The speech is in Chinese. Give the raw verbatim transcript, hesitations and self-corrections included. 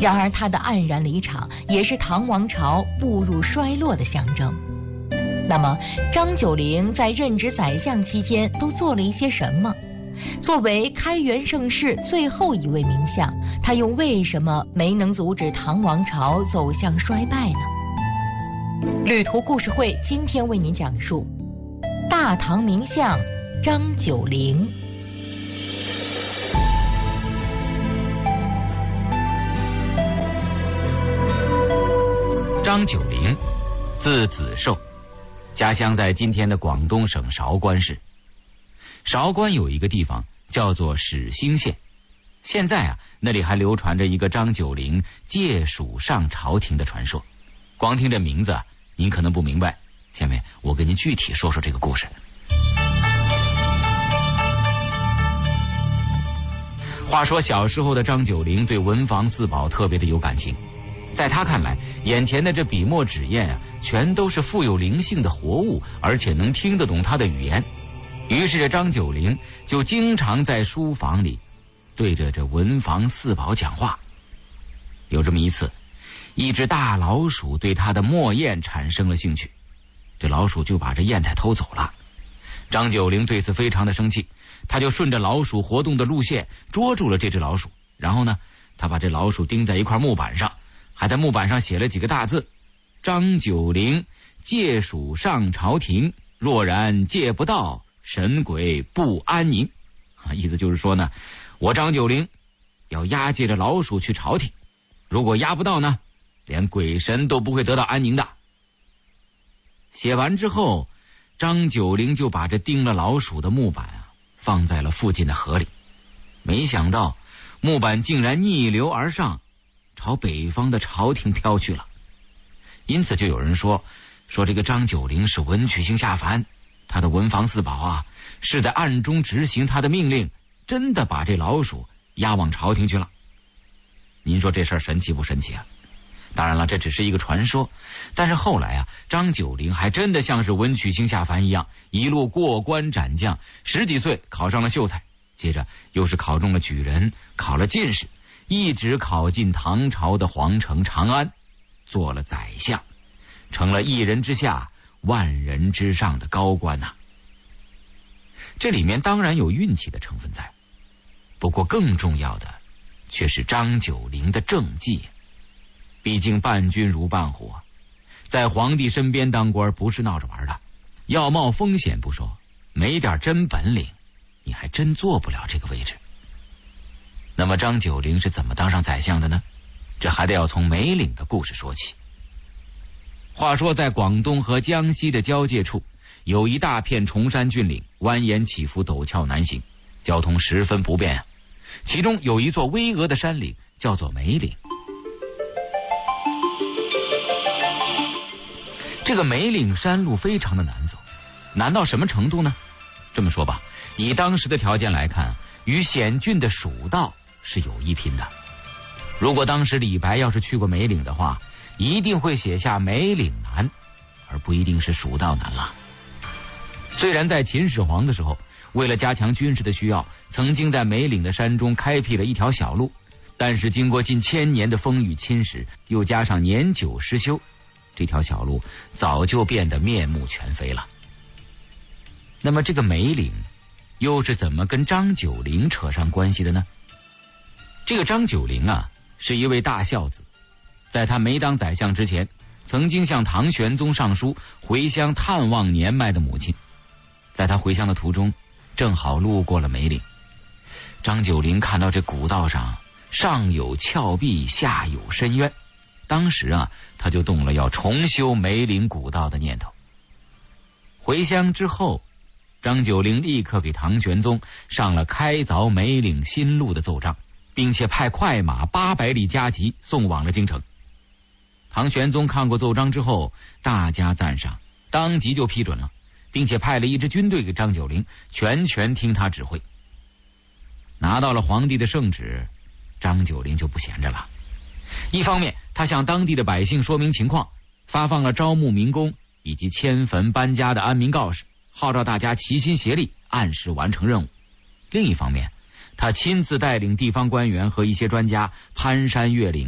然而他的黯然离场也是唐王朝步入衰落的象征。那么张九龄在任职宰相期间都做了一些什么？作为开元盛世最后一位名相，他又为什么没能阻止唐王朝走向衰败呢？旅途故事会今天为您讲述大唐名相张九龄。 张九龄，字子寿，家乡在今天的广东省韶关市。韶关有一个地方叫做始兴县，现在啊，那里还流传着一个张九龄借蜀上朝廷的传说。光听这名字啊，您可能不明白，下面我给您具体说说这个故事。话说小时候的张九龄对文房四宝特别的有感情，在他看来，眼前的这笔墨纸砚啊，全都是富有灵性的活物，而且能听得懂他的语言。于是这张九龄就经常在书房里对着这文房四宝讲话。有这么一次，一只大老鼠对他的墨砚产生了兴趣，这老鼠就把这砚台偷走了。张九龄对此非常的生气，他就顺着老鼠活动的路线捉住了这只老鼠，然后呢，他把这老鼠钉在一块木板上，还在木板上写了几个大字：张九龄借蜀上朝廷，若然借不到，神鬼不安宁。啊，意思就是说呢，我张九龄要押解着老鼠去朝廷，如果押不到呢，连鬼神都不会得到安宁的。写完之后，张九龄就把这钉了老鼠的木板啊放在了附近的河里，没想到木板竟然逆流而上，朝北方的朝廷飘去了。因此就有人说说这个张九龄是文曲星下凡，他的文房四宝啊是在暗中执行他的命令，真的把这老鼠押往朝廷去了。您说这事儿神奇不神奇啊？当然了，这只是一个传说，但是后来啊，张九龄还真的像是文曲星下凡一样，一路过关斩将，十几岁考上了秀才，接着又是考中了举人，考了进士，一直考进唐朝的皇城长安，做了宰相，成了一人之下万人之上的高官呐、啊。这里面当然有运气的成分在，不过更重要的却是张九龄的政绩。毕竟伴君如伴虎，在皇帝身边当官不是闹着玩的，要冒风险不说，没点真本领，你还真做不了这个位置。那么张九龄是怎么当上宰相的呢？这还得要从梅岭的故事说起。话说在广东和江西的交界处，有一大片崇山峻岭，蜿蜒起伏，陡峭难行，交通十分不便啊。其中有一座巍峨的山岭叫做梅岭。这个梅岭山路非常的难走，难到什么程度呢？这么说吧，以当时的条件来看，与险峻的蜀道是有一拼的。如果当时李白要是去过梅岭的话，一定会写下梅岭难，而不一定是蜀道难了。虽然在秦始皇的时候，为了加强军事的需要，曾经在梅岭的山中开辟了一条小路，但是经过近千年的风雨侵蚀，又加上年久失修，这条小路早就变得面目全非了。那么这个梅岭又是怎么跟张九龄扯上关系的呢？这个张九龄啊，是一位大孝子，在他没当宰相之前，曾经向唐玄宗上书回乡探望年迈的母亲。在他回乡的途中，正好路过了梅岭。张九龄看到这古道上上有峭壁，下有深渊，当时啊，他就动了要重修梅岭古道的念头。回乡之后，张九龄立刻给唐玄宗上了开凿梅岭新路的奏章，并且派快马八百里加急送往了京城。唐玄宗看过奏章之后，大加赞赏，当即就批准了，并且派了一支军队给张九龄，全权听他指挥。拿到了皇帝的圣旨，张九龄就不闲着了。一方面，他向当地的百姓说明情况，发放了招募民工以及迁坟搬家的安民告示，号召大家齐心协力，按时完成任务。另一方面，他亲自带领地方官员和一些专家攀山越岭，